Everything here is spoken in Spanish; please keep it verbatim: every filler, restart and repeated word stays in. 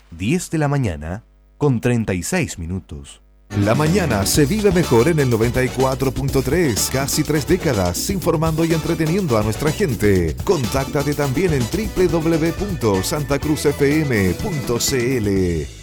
diez de la mañana con treinta y seis minutos. La mañana se vive mejor en el noventa y cuatro punto tres, casi tres décadas informando y entreteniendo a nuestra gente. Contáctate también en doble u doble u doble u punto santa cruz f m punto c l.